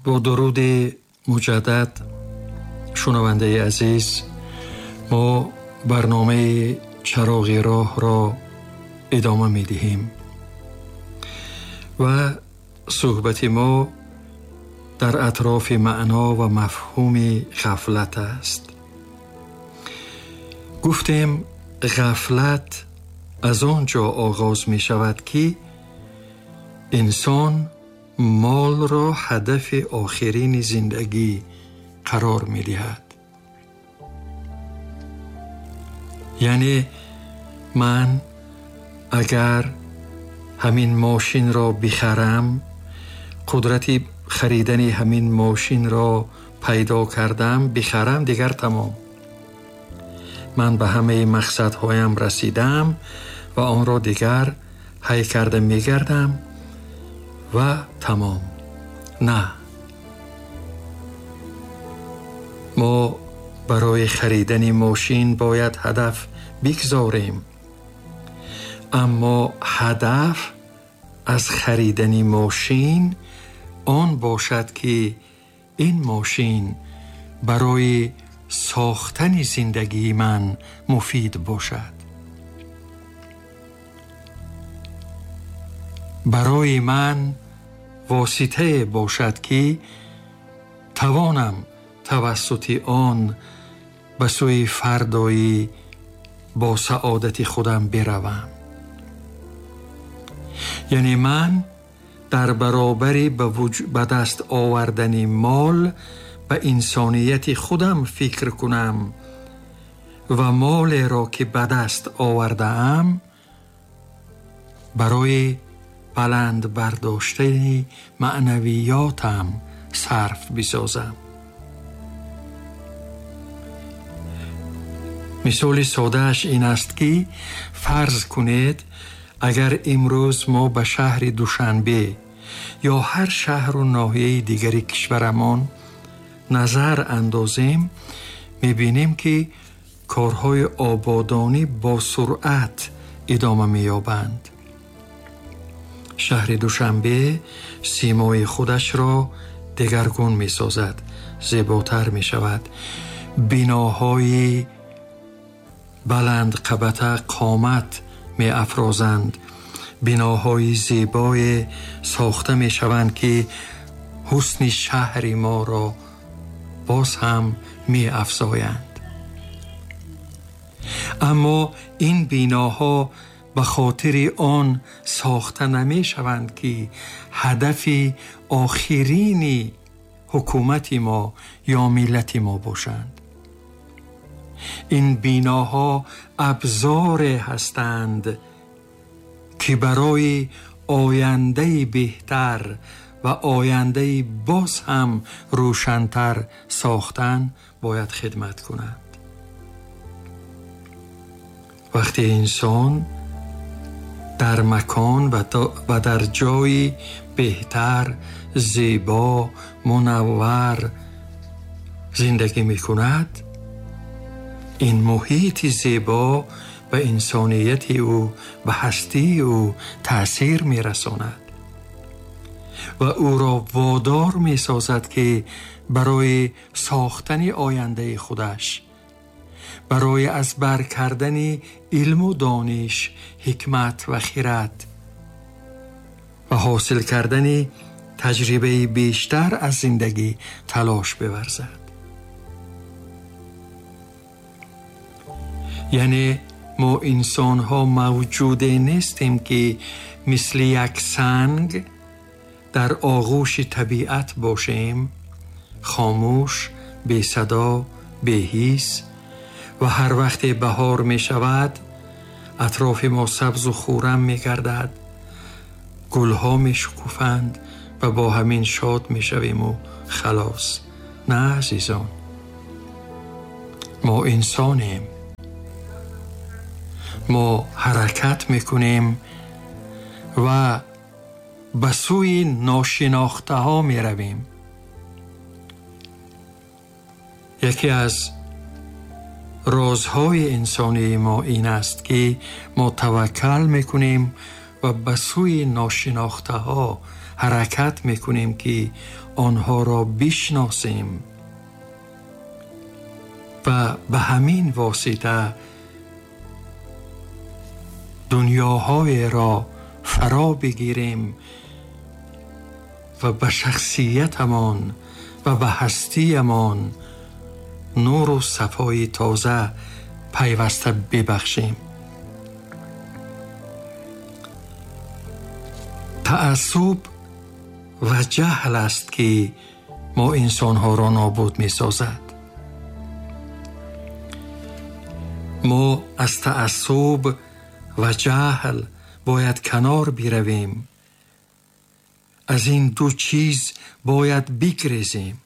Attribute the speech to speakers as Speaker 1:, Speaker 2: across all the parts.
Speaker 1: با درود مجدد شنونده عزیز، ما برنامه چراغ راه را ادامه می دهیم و صحبت ما در اطراف معنا و مفهوم غفلت است. گفتیم غفلت از آنجا آغاز می شود که انسان مال را هدف آخرین زندگی قرار می دهد. یعنی من اگر همین ماشین را بخرم، قدرت خریدن همین ماشین را پیدا کردم، بخرم، دیگر تمام. من به همه مقصدهایم رسیدم و آن را دیگر حی کرده میگردم و تمام. نه، ما برای خریدن ماشین باید هدف بگذاریم، اما هدف از خریدن ماشین آن باشد که این ماشین برای ساختن زندگی من مفید باشد، برای من واسطه باشد که توانم توسط آن به سوی فردایی با سعادت خودم بروم. یعنی من در برابر به دست آوردن مال به انسانیت خودم فکر کنم و مال را که به دست آوردم برای بلند برداشتن معنویاتم صرف بسازم. مثال سادهش این است که فرض کنید اگر امروز ما به شهر دوشنبه یا هر شهر و ناحیه دیگری کشورمان نظر اندازیم، میبینیم که کارهای آبادانی با سرعت ادامه مییابند. شهر دوشنبه سیمای خودش را دگرگون میسازد، زیباتر میشود. بناهای بلند قامت می افرازند، بناهای زیبای ساخته می شوند که حسن شهر ما را باز هم می افزایند. اما این بناها به خاطر آن ساخته نمی شوند که هدف آخرین حکومت ما یا ملت ما باشند. این بناها ابزار هستند که برای آینده بهتر و آینده باز هم روشن‌تر ساختن باید خدمت کنند. وقتی انسان در مکان و در جای بهتر، زیبا، منور زندگی می کند، این محیط زیبا به انسانیت او، به هستی او تأثیر می رساند و او را وادار می سازد که برای ساختن آینده خودش، برای از بر کردن علم و دانش، حکمت و خرد و حاصل کردن تجربه بیشتر از زندگی تلاش بورزد. یعنی ما انسان ها موجوده نیستیم که مثل یک سنگ در آغوش طبیعت باشیم، خاموش، بی صدا، بی حس، و هر وقت بهار می شود اطراف ما سبز و خورم می گردد، گلها می شکوفند و با همین شاد می شویم و خلاص. نه عزیزان، ما انسانیم، ما حرکت میکنیم و به سوی ناشناخته ها می رویم. یکی از رازهای انسانی ما این است که ما توکل میکنیم و به سوی ناشناخته ها حرکت میکنیم که آنها را بشناسیم و به همین واسطه دنیاهای را فرا بگیریم و به شخصیتمان و به هستیمان نور و صفای تازه پیوسته ببخشیم. تعصب و جهل است که ما انسانها را نابود می سازد. ما از تعصب و جهل باید کنار برویم. از این دو چیز باید بگریزیم.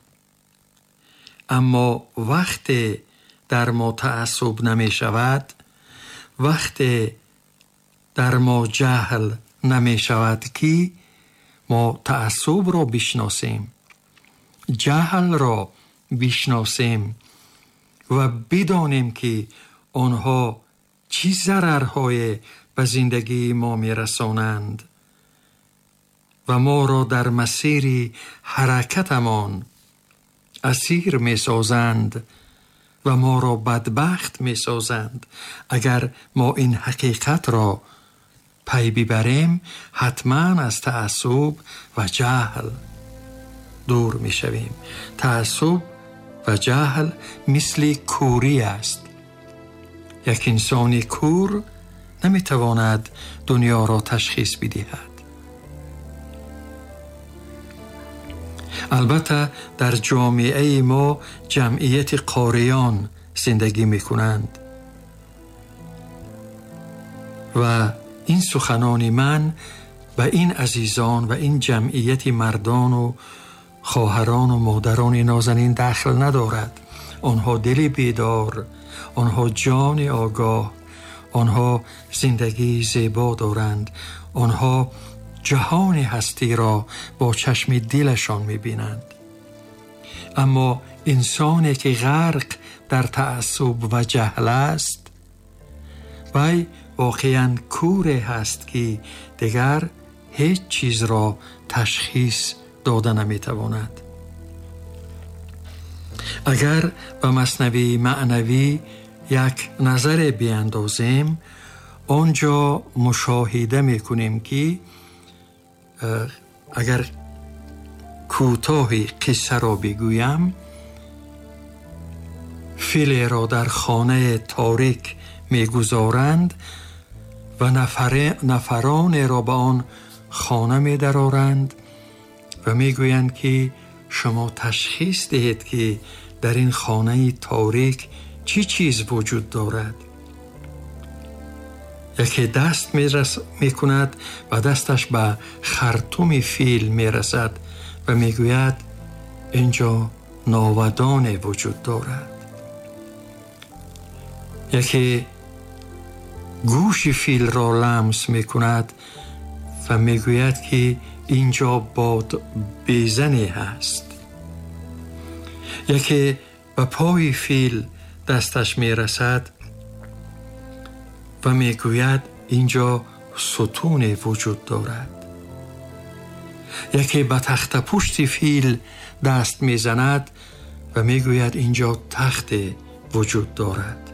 Speaker 1: اما وقتی در ما تعصب نمی شود، وقتی در ما جهل نمی شود که ما تعصب را بشناسیم، جهل را بشناسیم و بدانیم که آنها چه ضررهای به زندگی ما می رسانند و ما را در مسیر حرکتمان اسیر می سازند و ما را بدبخت می سازند. اگر ما این حقیقت را پی ببریم، حتما از تعصب و جهل دور می شویم. تعصب و جهل مثل کوری است. یک انسان کور نمی تواند دنیا را تشخیص بدهد. البته در جامعه ما جمعیت قاریان زندگی می کنند و این سخنان من به این عزیزان و این جمعیت مردان و خواهران و مادران نازنین دخل ندارد. آنها دل بیدار، آنها جان آگاه، آنها زندگی زیبا دارند، آنها جهان هستی را با چشم دلشان می‌بینند. اما انسانی که غرق در تعصب و جهل است، وی واقعاً کوری هست که دیگر هیچ چیز را تشخیص داده نمی‌تواند. اگر به مثنوی معنوی یک نظر بیاندازیم، آنجا مشاهده می‌کنیم که اگر کوتاه قصه را بگویم، فیل را در خانه تاریک می‌گذارند و نفران را به آن خانه می‌درآورند و می‌گویند که شما تشخیص دهید که در این خانه تاریک چی چیز وجود دارد. یکی دست می‌کند و دستش به خرطوم فیل می‌رسد و می‌گوید اینجا ناودان وجود دارد. یکی گوش فیل را لمس می‌کند و می‌گوید که اینجا باد بیزنی هست. یکی به پای فیل دستش می‌رسد و میگوید اینجا ستون وجود دارد. یکی به تخت پشت فیل دست میزند و میگوید اینجا تخت وجود دارد.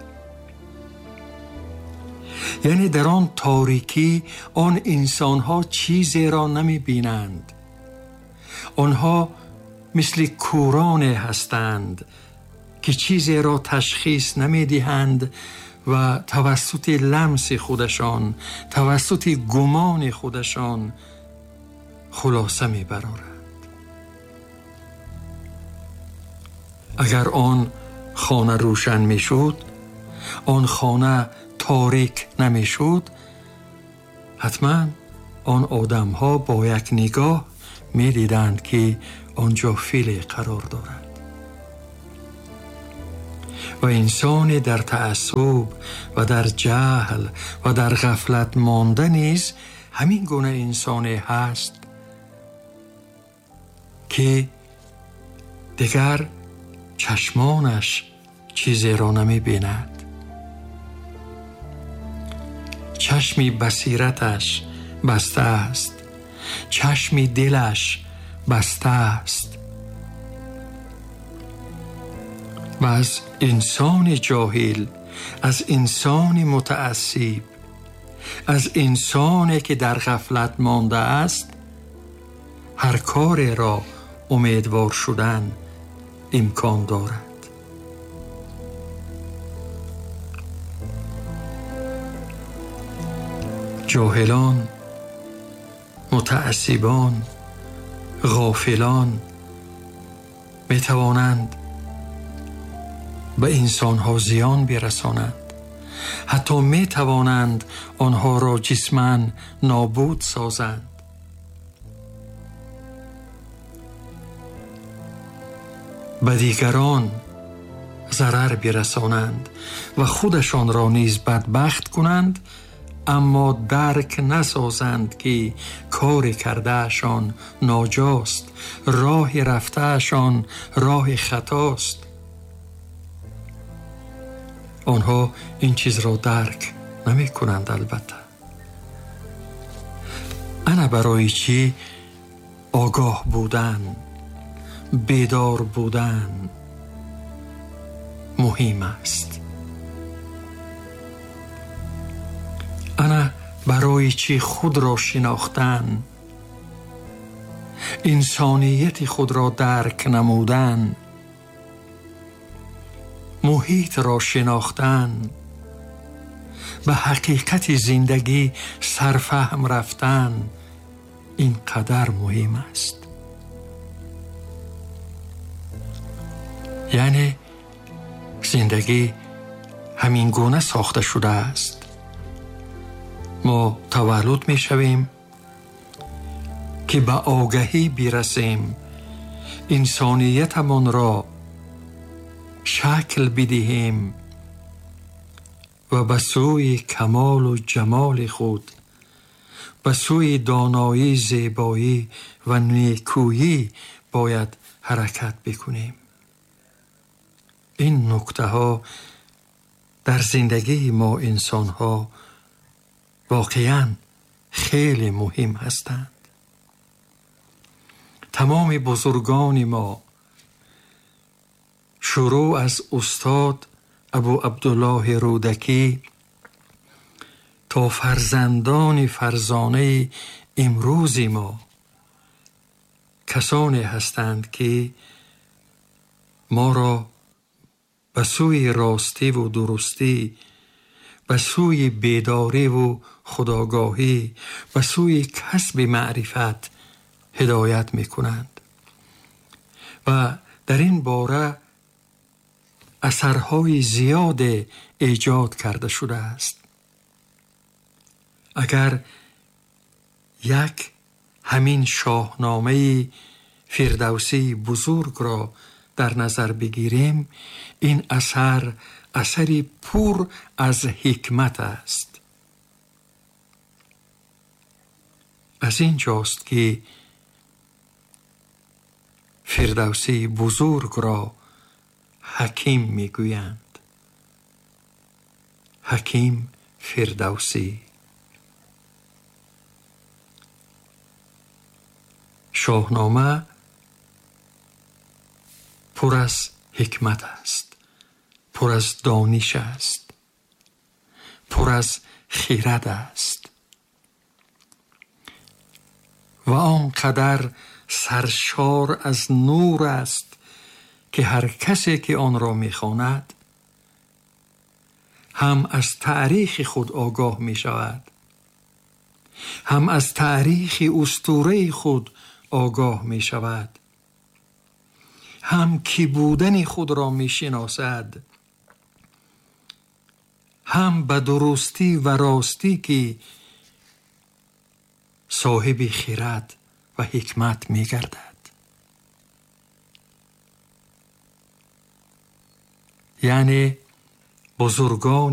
Speaker 1: یعنی در آن تاریکی آن انسانها چیزی را نمی بینند. آنها مثل کوران هستند که چیزی را تشخیص نمی دهند و توسط لمس خودشان، توسط گمان خودشان خلاصه می برارند. اگر آن خانه روشن می شد، آن خانه تاریک نمی شد، حتما آن آدم ها با یک نگاه می دیدند که آنجا فیل قرار دارد. و انسان در تعصب و در جهل و در غفلت مانده نیز همین گونه انسانی هست که دیگر چشمانش چیزی را نمی بیند. چشمی بصیرتش بسته است چشم دلش بسته است و از انسان جاهل، از انسان متعصب، از انسانی که در غفلت مانده است، هر کار را امیدوار شدن امکان دارد. جاهلان، متعصبان، غافلان می توانند به انسانها زیان برسانند. حتی می توانند آنها را جسماً نابود سازند. به دیگران ضرر برسانند و خودشان را نیز بدبخت کنند، اما درک نسازند که کار کردهشان ناجاست، راه رفتهشان راه خطاست. آنها این چیز را درک نمی کنند. البته انا برای چی آگاه بودن، بیدار بودن مهم است؟ انا برای چی خود را شناختن، انسانیت خود را درک نمودن، محیط را شناختن، به حقیقت زندگی سرفهم رفتن اینقدر مهم است. یعنی زندگی همین گونه ساخته شده است. ما تولد می شویم که به آگاهی برسیم، انسانیتمان را شکل بدهیم و به سوی کمال و جمال خود، به سوی دانایی، زیبایی و نیکویی باید حرکت بکنیم. این نکته ها در زندگی ما انسان ها واقعاً خیلی مهم هستند. تمام بزرگان ما، شروع از استاد ابو عبدالله رودکی تا فرزندان فرزانه امروز ما، کسانی هستند که ما را به سوی راستی و درستی، به سوی بیداری و خودآگاهی، به سوی کسب معرفت هدایت می کنند و در این باره اثرهای زیاد ایجاد کرده شده است. اگر یک همین شاهنامه فردوسی بزرگ را در نظر بگیریم، این اثر اثری پر از حکمت است. از این جاست که فردوسی بزرگ را حکیم میگویند. حکیم فردوسی. شاهنامه پر از حکمت است، پر از دانش است، پر از خرد است و آنقدر سرشار از نور است که هر کسی که آن را می‌خواند هم از تاریخ خود آگاه می شود، هم از تاریخ اسطوره خود آگاه می شود، هم کی بودن خود را می شناسد، هم به درستی و راستی که صاحب خرد و حکمت می گردد. یعنی بزرگان